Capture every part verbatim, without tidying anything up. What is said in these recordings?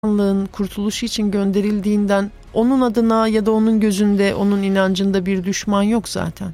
insanlığın kurtuluşu için gönderildiğinden onun adına ya da onun gözünde, onun inancında bir düşman yok zaten.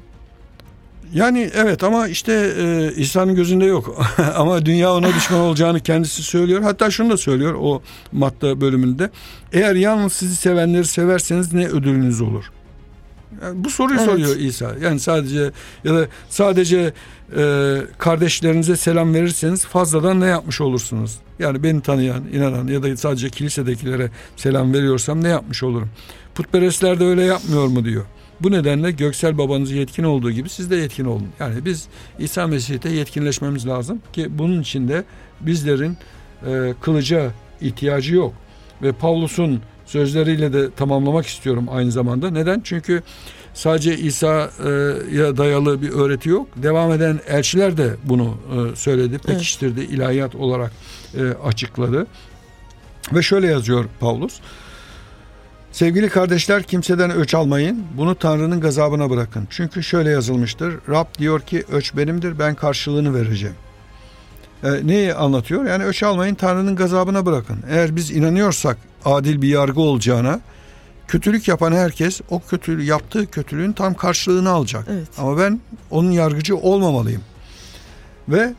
Yani evet ama işte e, İsa'nın gözünde yok. Ama dünya ona düşman olacağını kendisi söylüyor. Hatta şunu da söylüyor o Matta bölümünde. Eğer yalnız sizi sevenleri severseniz ne ödülünüz olur? Yani bu soruyu evet. soruyor İsa. Yani sadece ya da sadece e, kardeşlerinize selam verirseniz fazladan ne yapmış olursunuz? Yani beni tanıyan, inanan ya da sadece kilisedekilere selam veriyorsam ne yapmış olurum? Putperestler de öyle yapmıyor mu diyor. Bu nedenle göksel babanız yetkin olduğu gibi siz de yetkin olun. Yani biz İsa Mesih'te yetkinleşmemiz lazım ki bunun için de bizlerin e, kılıca ihtiyacı yok. Ve Pavlus'un sözleriyle de tamamlamak istiyorum aynı zamanda. Neden? Çünkü sadece İsa'ya dayalı bir öğreti yok. Devam eden elçiler de bunu e, söyledi, pekiştirdi, evet. ilahiyat olarak e, açıkladı. Ve şöyle yazıyor Pavlus. Sevgili kardeşler, kimseden öç almayın. Bunu Tanrı'nın gazabına bırakın. Çünkü şöyle yazılmıştır. Rab diyor ki öç benimdir, ben karşılığını vereceğim. E, neyi anlatıyor? Yani öç almayın, Tanrı'nın gazabına bırakın. Eğer biz inanıyorsak adil bir yargı olacağına, kötülük yapan herkes o kötülüğü yaptığı kötülüğün tam karşılığını alacak. Evet. Ama ben onun yargıcı olmamalıyım. Ve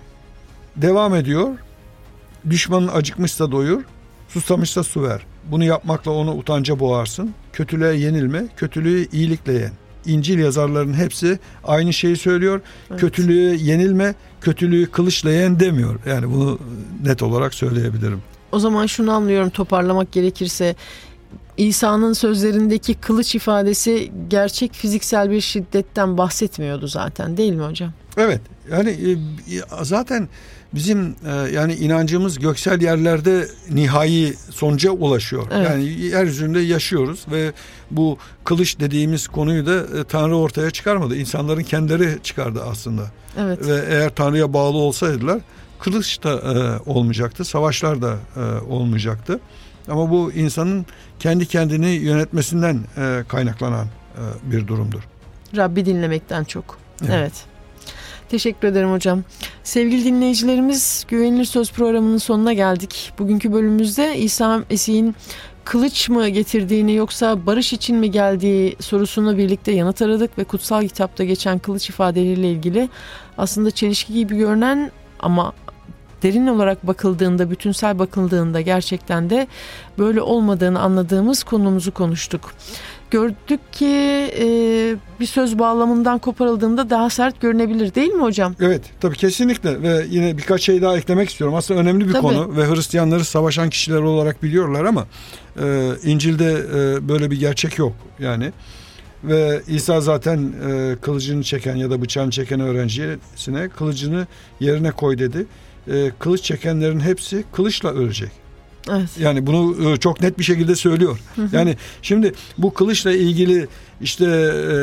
devam ediyor. Düşmanın acıkmışsa doyur, susamışsa su ver. Bunu yapmakla onu utanca boğarsın. Kötülüğe yenilme, kötülüğü iyilikle yen. İncil yazarlarının hepsi aynı şeyi söylüyor. Evet. Kötülüğe yenilme, kötülüğü kılıçla yen demiyor. Yani bunu net olarak söyleyebilirim. O zaman şunu anlıyorum, toparlamak gerekirse İsa'nın sözlerindeki kılıç ifadesi gerçek fiziksel bir şiddetten bahsetmiyordu zaten, değil mi hocam? Evet. Yani zaten bizim yani inancımız göksel yerlerde nihai sonuca ulaşıyor. Evet. Yani yeryüzünde yaşıyoruz ve bu kılıç dediğimiz konuyu da Tanrı ortaya çıkarmadı. İnsanların kendileri çıkardı aslında. Evet. Ve eğer Tanrı'ya bağlı olsaydılar kılıç da olmayacaktı, savaşlar da olmayacaktı. Ama bu insanın kendi kendini yönetmesinden kaynaklanan bir durumdur. Rabbi dinlemekten çok. Evet. evet. Teşekkür ederim hocam. Sevgili dinleyicilerimiz, Güvenilir Söz programının sonuna geldik. Bugünkü bölümümüzde İsa Mesih'in kılıç mı getirdiğini yoksa barış için mi geldiği sorusunu birlikte yanıt aradık ve kutsal kitapta geçen kılıç ifadeleriyle ilgili aslında çelişki gibi görünen ama derin olarak bakıldığında, bütünsel bakıldığında gerçekten de böyle olmadığını anladığımız konumuzu konuştuk. Gördük ki e, bir söz bağlamından koparıldığında daha sert görünebilir, değil mi hocam? Evet, tabii kesinlikle ve yine birkaç şey daha eklemek istiyorum. Aslında önemli bir tabii. konu ve Hristiyanları savaşan kişiler olarak biliyorlar ama e, İncil'de e, böyle bir gerçek yok yani. Ve İsa zaten e, kılıcını çeken ya da bıçağını çeken öğrencisine kılıcını yerine koy dedi. E, kılıç çekenlerin hepsi kılıçla ölecek. Evet. Yani bunu çok net bir şekilde söylüyor. Hı hı. Yani şimdi bu kılıçla ilgili işte e,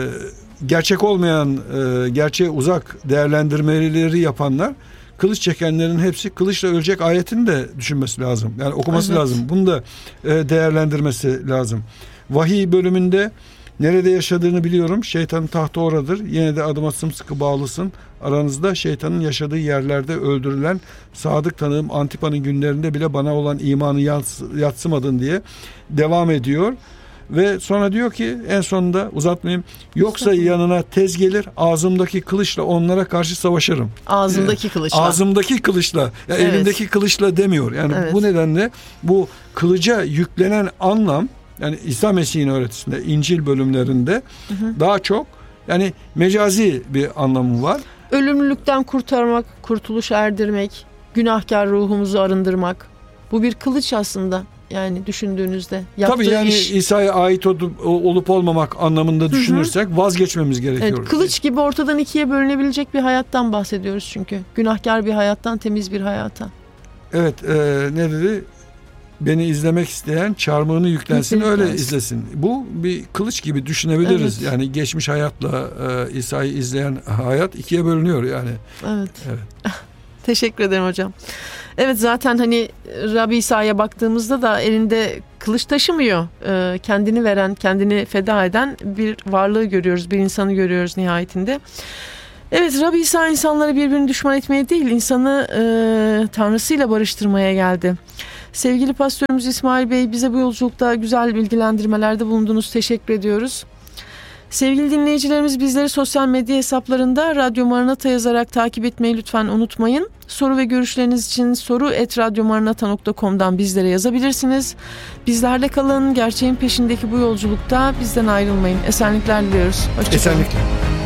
gerçek olmayan, e, gerçeğe uzak değerlendirmeleri yapanlar kılıç çekenlerin hepsi kılıçla ölecek ayetini de düşünmesi lazım. Yani okuması evet. lazım. Bunu da e, değerlendirmesi lazım. Vahiy bölümünde nerede yaşadığını biliyorum. Şeytanın tahtı oradır. Yine de adıma sımsıkı bağlısın. Aranızda şeytanın yaşadığı yerlerde öldürülen sadık tanığım Antipa'nın günlerinde bile bana olan imanı yatsımadın diye devam ediyor. Ve sonra diyor ki en sonunda uzatmayayım. Yoksa yanına tez gelir ağzımdaki kılıçla onlara karşı savaşırım. Ağzımdaki kılıçla. Ağzımdaki kılıçla. Yani evet. Elimdeki kılıçla demiyor. Yani evet. bu nedenle bu kılıca yüklenen anlam yani İsa Mesih'in öğretisinde İncil bölümlerinde hı hı. daha çok yani mecazi bir anlamı var. Ölümlülükten kurtarmak, kurtuluş erdirmek, günahkar ruhumuzu arındırmak. Bu bir kılıç aslında. Yani düşündüğünüzde tabii yani iş... İsa'ya ait olup, olup olmamak anlamında düşünürsek hı hı. vazgeçmemiz gerekiyor. Evet, kılıç gibi ortadan ikiye bölünebilecek bir hayattan bahsediyoruz çünkü. Günahkar bir hayattan, temiz bir hayata. Evet, e, ne dedi? Beni izlemek isteyen çarmıhını yüklensin, yüklensin öyle izlesin. Bu bir kılıç gibi düşünebiliriz. Evet. Yani geçmiş hayatla e, İsa'yı izleyen hayat ikiye bölünüyor yani. Evet. evet. Teşekkür ederim hocam. Evet, zaten hani Rabbi İsa'ya baktığımızda da elinde kılıç taşımıyor. Ee, kendini veren, kendini feda eden bir varlığı görüyoruz, bir insanı görüyoruz nihayetinde. Evet, Rabbi İsa insanları birbirini düşman etmeye değil, insanı e, Tanrısıyla barıştırmaya geldi. Sevgili pastörümüz İsmail Bey, bize bu yolculukta güzel bilgilendirmelerde bulundunuz. Teşekkür ediyoruz. Sevgili dinleyicilerimiz, bizleri sosyal medya hesaplarında Radyo Maranata yazarak takip etmeyi lütfen unutmayın. Soru ve görüşleriniz için soru et radyomaranata nokta com'dan bizlere yazabilirsiniz. Bizlerle kalın, gerçeğin peşindeki bu yolculukta bizden ayrılmayın. Esenlikler diliyoruz. Hoşçakalın. Esenlikler.